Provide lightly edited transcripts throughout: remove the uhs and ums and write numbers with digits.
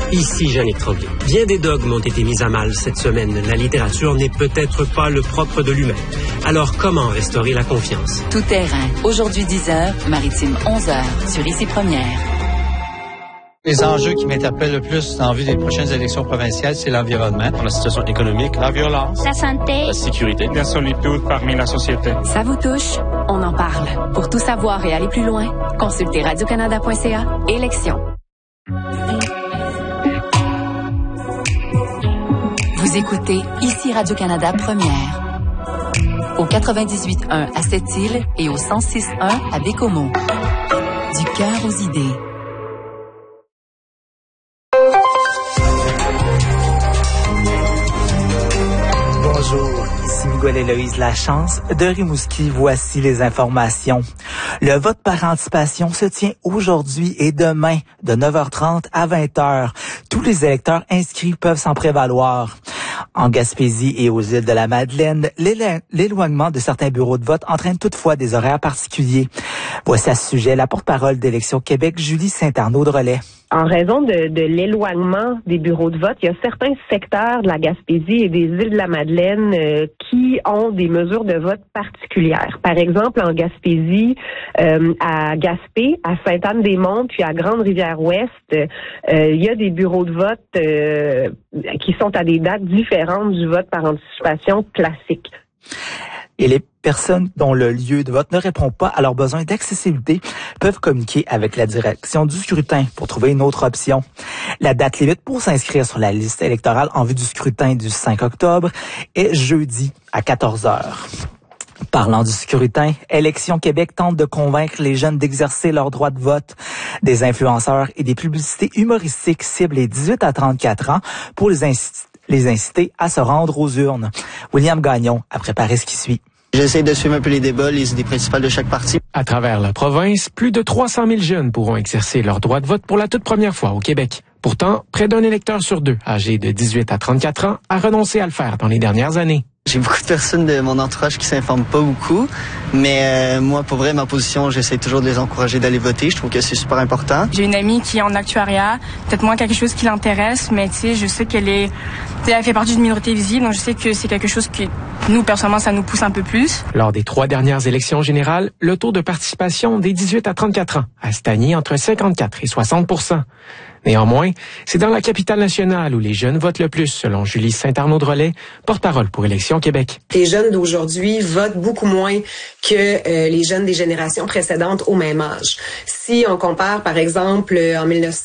Ici Jeannick Tremblay. Bien des dogmes ont été mis à mal cette semaine. La littérature n'est peut-être pas le propre de l'humain. Alors, comment restaurer la confiance? Tout terrain. Aujourd'hui 10h, Maritime 11h, sur Ici Première. Les enjeux qui m'interpellent le plus en vue des prochaines élections provinciales, c'est l'environnement, la situation économique, la violence, la santé, la sécurité, la solitude parmi la société. Ça vous touche? On en parle. Pour tout savoir et aller plus loin, consultez radiocanada.ca. Élections. Vous écoutez Ici Radio-Canada Première. Au 98.1 à Sept-Îles et au 106.1 à Bécomo. Du cœur aux idées. Bonjour, ici Miguel Héloïse Lachance de Rimouski. Voici les informations. Le vote par anticipation se tient aujourd'hui et demain de 9h30 à 20h. Tous les électeurs inscrits peuvent s'en prévaloir. En Gaspésie et aux îles de la Madeleine, l'éloignement de certains bureaux de vote entraîne toutefois des horaires particuliers. Voici à ce sujet la porte-parole d'Élections Québec, Julie Saint-Arnaud-Drolet. En raison de l'éloignement des bureaux de vote, il y a certains secteurs de la Gaspésie et des îles de la Madeleine qui ont des mesures de vote particulières. Par exemple, en Gaspésie, à Gaspé, à Sainte-Anne-des-Monts, puis à Grande-Rivière-Ouest, il y a des bureaux de vote qui sont à des dates différentes du vote par anticipation classique. Et les personnes dont le lieu de vote ne répond pas à leurs besoins d'accessibilité peuvent communiquer avec la direction du scrutin pour trouver une autre option. La date limite pour s'inscrire sur la liste électorale en vue du scrutin du 5 octobre est jeudi à 14h. Parlant du scrutin, Élections Québec tente de convaincre les jeunes d'exercer leur droit de vote. Des influenceurs et des publicités humoristiques ciblent les 18 à 34 ans pour les inciter à se rendre aux urnes. William Gagnon a préparé ce qui suit. J'essaie de suivre un peu les débats, les idées principales de chaque parti. À travers la province, plus de 300 000 jeunes pourront exercer leur droit de vote pour la toute première fois au Québec. Pourtant, près d'un électeur sur deux, âgé de 18 à 34 ans, a renoncé à le faire dans les dernières années. J'ai beaucoup de personnes de mon entourage qui s'informent pas beaucoup, mais moi, pour vrai, ma position, j'essaie toujours de les encourager d'aller voter. Je trouve que c'est super important. J'ai une amie qui est en actuariat, peut-être moins quelque chose qui l'intéresse, mais tu sais, je sais elle fait partie d'une minorité visible, donc je sais que c'est quelque chose que nous, personnellement, ça nous pousse un peu plus. Lors des 3 dernières élections générales, le taux de participation des 18 à 34 ans a stagné entre 54 et 60 %. Néanmoins, c'est dans la capitale nationale où les jeunes votent le plus, selon Julie Saint-Arnaud-Drolet, porte-parole pour Élections Québec. Les jeunes d'aujourd'hui votent beaucoup moins que les jeunes des générations précédentes au même âge. Si on compare, par exemple, en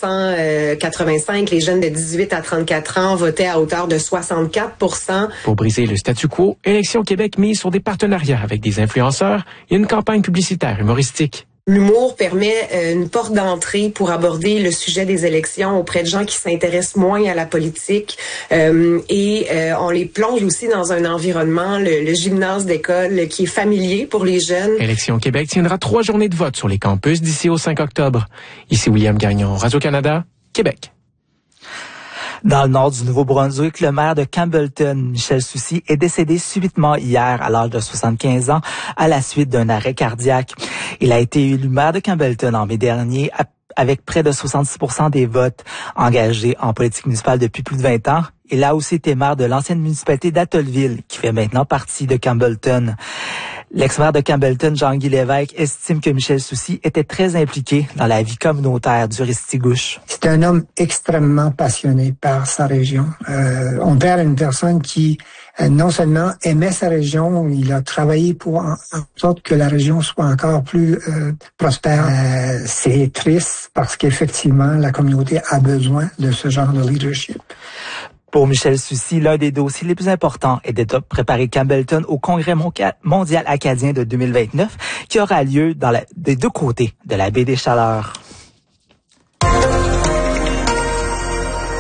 1985, les jeunes de 18 à 34 ans votaient à hauteur de 64 %. Pour briser le statu quo, Élections Québec mise sur des partenariats avec des influenceurs et une campagne publicitaire humoristique. L'humour permet une porte d'entrée pour aborder le sujet des élections auprès de gens qui s'intéressent moins à la politique et on les plonge aussi dans un environnement, le gymnase d'école, qui est familier pour les jeunes. Élections Québec tiendra 3 journées de vote sur les campus d'ici au 5 octobre. Ici William Gagnon, Radio-Canada, Québec. Dans le nord du Nouveau-Brunswick, le maire de Campbellton, Michel Soucy, est décédé subitement hier à l'âge de 75 ans à la suite d'un arrêt cardiaque. Il a été élu maire de Campbellton en mai dernier avec près de 66 % des votes. Engagé en politique municipale depuis plus de 20 ans, il a aussi été maire de l'ancienne municipalité d'Atholville, qui fait maintenant partie de Campbellton. L'ex-maire de Campbellton, Jean-Guy Lévesque, estime que Michel Soucy était très impliqué dans la vie communautaire du Restigouche. C'est un homme extrêmement passionné par sa région. On perd une personne qui non seulement aimait sa région, il a travaillé pour en sorte que la région soit encore plus prospère. C'est triste parce qu'effectivement, la communauté a besoin de ce genre de leadership. Pour Michel Soucy, l'un des dossiers les plus importants est de préparer Campbellton au Congrès mondial acadien de 2029 qui aura lieu des deux côtés de la baie des Chaleurs.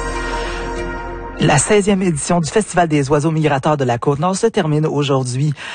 La 16e édition du Festival des oiseaux migrateurs de la Côte-Nord se termine aujourd'hui.